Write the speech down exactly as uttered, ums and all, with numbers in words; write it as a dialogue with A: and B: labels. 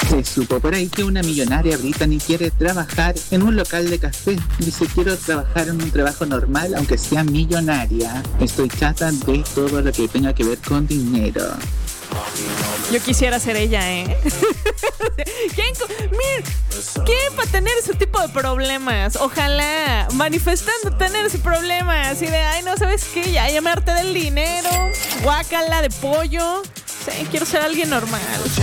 A: Se supo por ahí que una millonaria Brittany quiere trabajar en un local de café. Dice, quiero trabajar en un trabajo normal, aunque sea millonaria. Estoy chata de todo lo que tenga que ver con dinero.
B: Yo quisiera ser ella, ¿eh? ¿Quién? Mir, ¿quién va a tener ese tipo de problemas? Ojalá, manifestando tener ese problema. Así de, ay, no, ¿sabes qué? Ya, ya me harté del dinero. Guácala de pollo. Sí, quiero ser alguien normal.